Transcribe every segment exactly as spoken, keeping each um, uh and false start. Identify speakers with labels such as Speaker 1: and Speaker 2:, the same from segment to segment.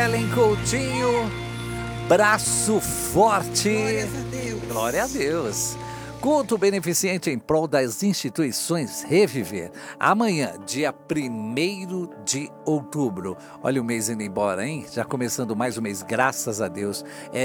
Speaker 1: Ellen Coutinho, braço forte.
Speaker 2: Glórias a Deus.
Speaker 1: Glória a Deus. Culto beneficente em prol das instituições Reviver. Amanhã, dia primeiro de outubro. Olha o mês indo embora, hein? Já começando mais um mês, graças a Deus.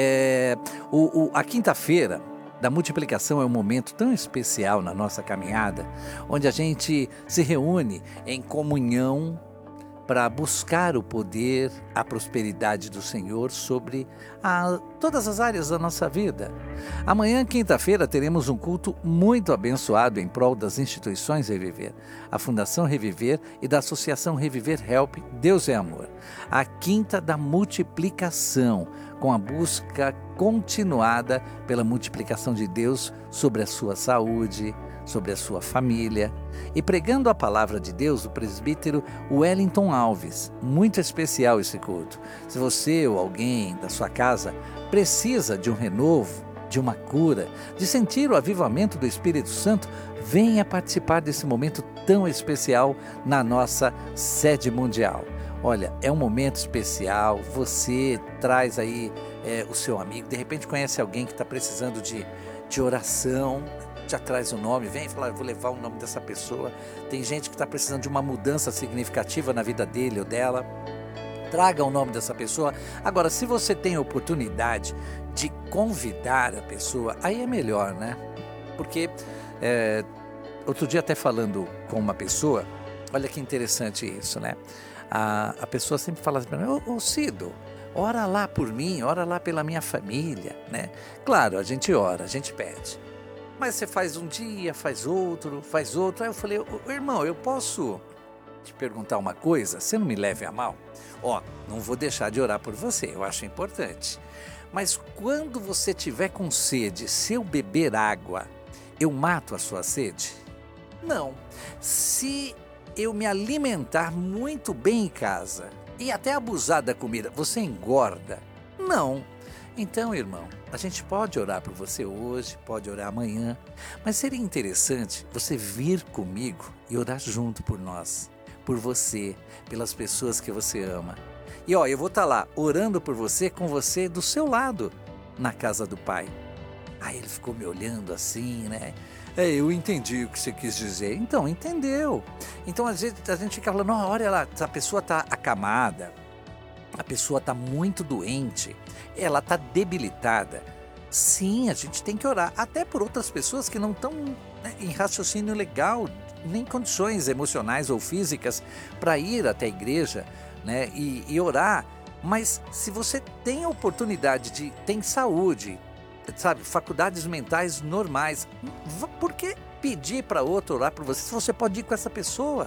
Speaker 1: É, o, o, a quinta-feira da multiplicação é um momento tão especial na nossa caminhada, onde a gente se reúne em comunhão para buscar o poder, a prosperidade do Senhor sobre a, todas as áreas da nossa vida. Amanhã, quinta-feira, teremos um culto muito abençoado em prol das instituições Reviver, a Fundação Reviver e da Associação Reviver Help, Deus é Amor. A quinta da multiplicação, com a busca continuada pela multiplicação de Deus sobre a sua saúde, sobre a sua família, e pregando a palavra de Deus, o presbítero Wellington Alves. Muito especial esse culto. Se você ou alguém da sua casa precisa de um renovo, de uma cura, de sentir o avivamento do Espírito Santo, venha participar desse momento tão especial na nossa sede mundial. Olha, é um momento especial, você traz aí é, o seu amigo, de repente conhece alguém que está precisando de, de oração, já traz o nome, vem falar, eu vou levar o nome dessa pessoa. Tem gente que está precisando de uma mudança significativa na vida dele ou dela, traga o nome dessa pessoa. Agora, se você tem a oportunidade de convidar a pessoa, aí é melhor, né? Porque é, outro dia até falando com uma pessoa, olha que interessante isso, né? A, a pessoa sempre fala assim para mim, ô, ô Cido, ora lá por mim, ora lá pela minha família, né? Claro, a gente ora, a gente pede. Mas você faz um dia, faz outro, faz outro. Aí eu falei, irmão, eu posso te perguntar uma coisa? Você não me leve a mal? Ó, não vou deixar de orar por você, eu acho importante. Mas quando você tiver com sede, se eu beber água, eu mato a sua sede? Não. Se eu me alimentar muito bem em casa e até abusar da comida, você engorda? Não. Então, irmão, a gente pode orar por você hoje, pode orar amanhã, mas seria interessante você vir comigo e orar junto por nós, por você, pelas pessoas que você ama. E ó, eu vou estar lá orando por você, com você do seu lado, na casa do Pai. Aí ele ficou me olhando assim, né? É, eu entendi o que você quis dizer. Então, entendeu. Então, às vezes, a gente fica falando, não, olha lá, a pessoa está acamada, a pessoa está muito doente, ela está debilitada. Sim, a gente tem que orar, até por outras pessoas que não estão, né, em raciocínio legal, nem condições emocionais ou físicas para ir até a igreja, né, e, e orar. Mas se você tem a oportunidade de, tem saúde, sabe, faculdades mentais normais, por que pedir para outro orar por você se você pode ir com essa pessoa?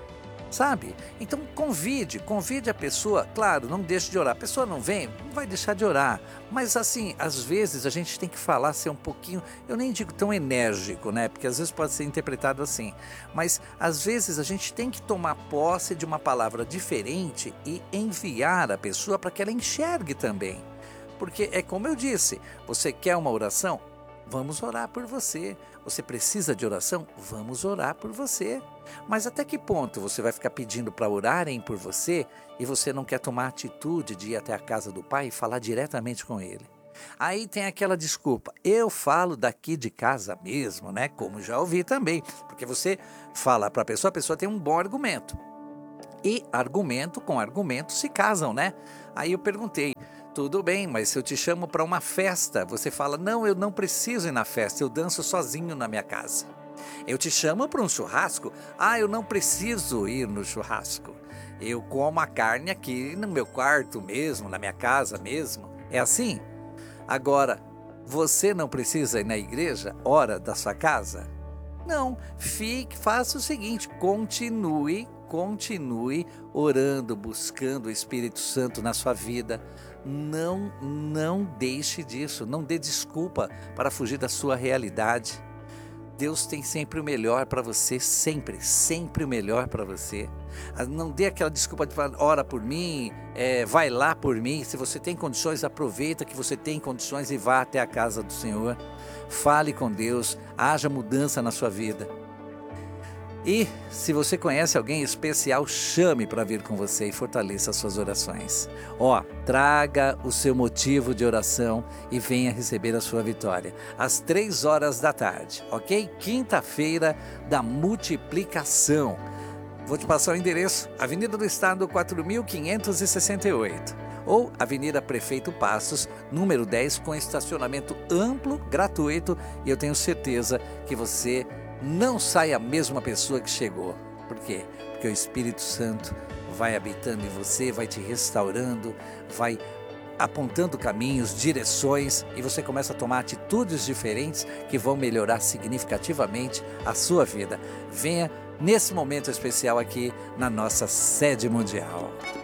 Speaker 1: Sabe? Então convide, convide a pessoa, claro, não deixe de orar. A pessoa não vem, não vai deixar de orar. Mas assim, às vezes a gente tem que falar, ser um pouquinho, eu nem digo tão enérgico, né? Porque às vezes pode ser interpretado assim. Mas às vezes a gente tem que tomar posse de uma palavra diferente e enviar a pessoa para que ela enxergue também. Porque é como eu disse, você quer uma oração? Vamos orar por você. Você precisa de oração? Vamos orar por você. Mas até que ponto você vai ficar pedindo para orarem por você e você não quer tomar a atitude de ir até a casa do Pai e falar diretamente com Ele? Aí tem aquela desculpa, eu falo daqui de casa mesmo, né? Como já ouvi também, porque você fala para a pessoa, a pessoa tem um bom argumento. E argumento com argumento se casam, né? Aí eu perguntei, tudo bem, mas se eu te chamo para uma festa, você fala, não, eu não preciso ir na festa, eu danço sozinho na minha casa. Eu te chamo para um churrasco, ah, eu não preciso ir no churrasco. Eu como a carne aqui no meu quarto mesmo, na minha casa mesmo. É assim? Agora, você não precisa ir na igreja, hora da sua casa? Não, fique, faça o seguinte, continue, continue orando, buscando o Espírito Santo na sua vida. Não, não deixe disso, não dê desculpa para fugir da sua realidade. Deus tem sempre o melhor para você, sempre, sempre o melhor para você. Não dê aquela desculpa de falar, ora por mim, é, vai lá por mim. Se você tem condições, aproveita que você tem condições e vá até a casa do Senhor. Fale com Deus, haja mudança na sua vida. E se você conhece alguém especial, chame para vir com você e fortaleça as suas orações. Ó, traga o seu motivo de oração e venha receber a sua vitória. Às três horas da tarde, ok? Quinta-feira da multiplicação. Vou te passar o endereço, Avenida do Estado quatro mil quinhentos e sessenta e oito. Ou Avenida Prefeito Passos, número dez, com estacionamento amplo, gratuito. E eu tenho certeza que você não sai a mesma pessoa que chegou. Por quê? Porque o Espírito Santo vai habitando em você, vai te restaurando, vai apontando caminhos, direções, e você começa a tomar atitudes diferentes que vão melhorar significativamente a sua vida. Venha nesse momento especial aqui na nossa sede mundial.